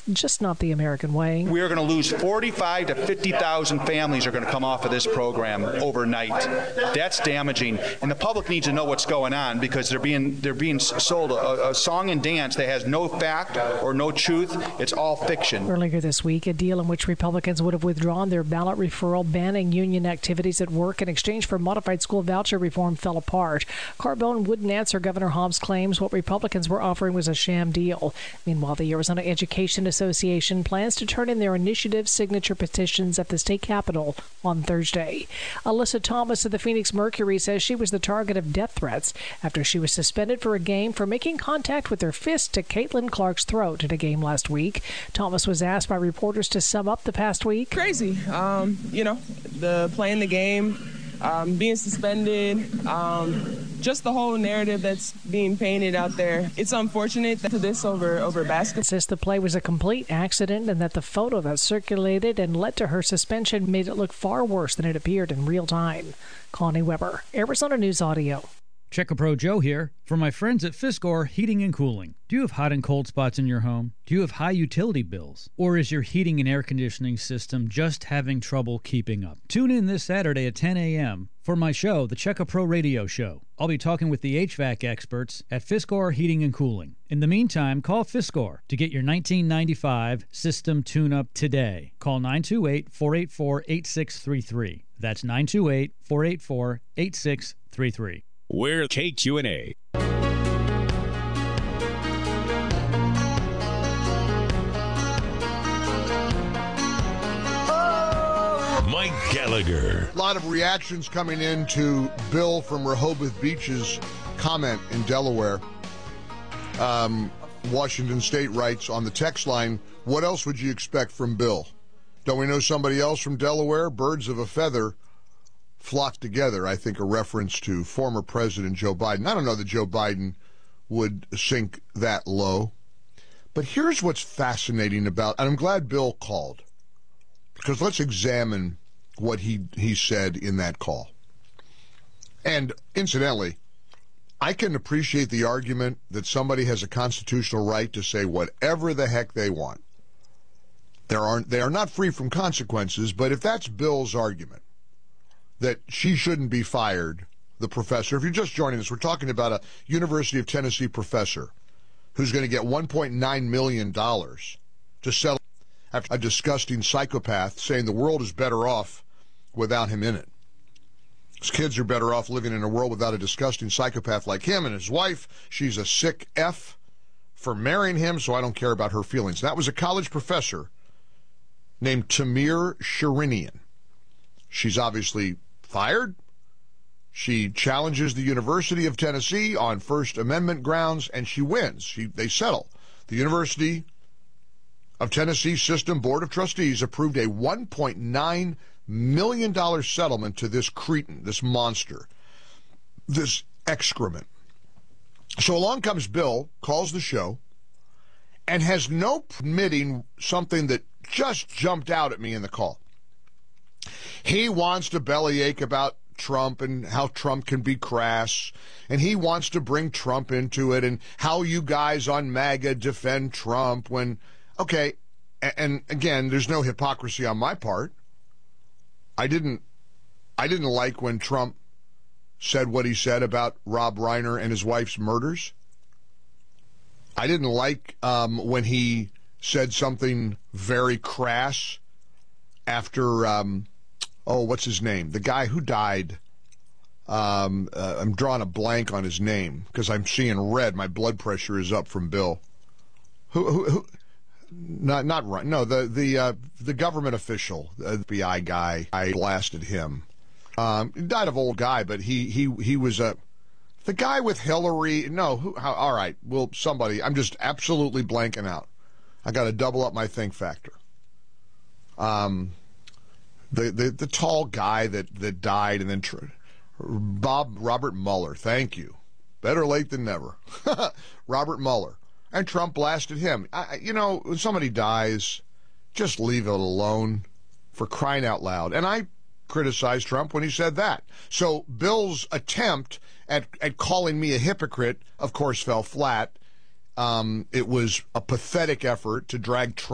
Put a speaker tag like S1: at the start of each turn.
S1: just not the American way.
S2: We are going to lose 45 to 50,000 families are going to come off of this program overnight. That's damaging, and the public needs to know what's going on because they're being sold a song and dance that has no fact or no truth. It's all fiction.
S1: Earlier this week, a deal in which Republicans would have withdrawn their ballot referral banning union activities at work in exchange for modified school voucher reform fell apart. Carbone wouldn't answer Governor Hobbs' claims what Republicans were offering was a sham deal. Meanwhile, the Arizona Education Association plans to turn in their initiative signature petitions at the state capitol on Thursday. Alyssa Thomas of the Phoenix Mercury says she was the target of death threats after she was suspended for a game for making contact with her fist to Caitlin Clark's throat in a game last week. Thomas was asked by reporters to sum up the past week.
S3: Crazy. The playing the game, being suspended, just the whole narrative that's being painted out there. It's unfortunate to this over basketball.
S1: Says the play was a complete accident and that the photo that circulated and led to her suspension made it look far worse than it appeared in real time. Connie Weber, Arizona News Audio.
S4: Check-A Pro Joe here. For my friends at Fiskor Heating and Cooling. Do you have hot and cold spots in your home? Do you have high utility bills? Or is your heating and air conditioning system just having trouble keeping up? Tune in this Saturday at 10 a.m. for my show, the Check-A Pro Radio Show. I'll be talking with the HVAC experts at Fiskor Heating and Cooling. In the meantime, call Fiskor to get your 1995 system tune-up today. Call 928-484-8633. That's 928-484-8633.
S5: We're KQNA. Mike Gallagher.
S6: A lot of reactions coming in to Bill from Rehoboth Beach's comment in Delaware. Washington State writes on the text line, what else would you expect from Bill? Don't we know somebody else from Delaware? Birds of a feather flock together, I think a reference to former President Joe Biden. I don't know that Joe Biden would sink that low. But here's what's fascinating about, and I'm glad Bill called, because let's examine what he said in that call. And incidentally, I can appreciate the argument that somebody has a constitutional right to say whatever the heck they want. They are not free from consequences, but if that's Bill's argument, that she shouldn't be fired, the professor. If you're just joining us, we're talking about a University of Tennessee professor who's going to get $1.9 million to settle after a disgusting psychopath saying the world is better off without him in it. His kids are better off living in a world without a disgusting psychopath like him, and his wife, she's a sick F for marrying him, so I don't care about her feelings. That was a college professor named Tamir Sharinian. She's obviously fired. She challenges the University of Tennessee on First Amendment grounds, and she wins. They settle. The University of Tennessee System Board of Trustees approved a $1.9 million settlement to this cretin, this monster, this excrement. So along comes Bill, calls the show, and has no admitting something that just jumped out at me in the call. He wants to bellyache about Trump and how Trump can be crass, and he wants to bring Trump into it and how you guys on MAGA defend Trump when, okay, and again, there's no hypocrisy on my part. I didn't like when Trump said what he said about Rob Reiner and his wife's murders. I didn't like when he said something very crass after what's his name? The guy who died. I'm drawing a blank on his name because I'm seeing red. My blood pressure is up from Bill. Who not right. No, the government official, the FBI guy. I blasted him. He died of old guy, but he was the guy with Hillary. No, all right. Well, somebody. I'm just absolutely blanking out. I got to double up my think factor. The tall guy that died and then Robert Mueller. Thank you. Better late than never. Robert Mueller. And Trump blasted him. When somebody dies, just leave it alone, for crying out loud. And I criticized Trump when he said that. So Bill's attempt at calling me a hypocrite, of course, fell flat. It was a pathetic effort to drag Trump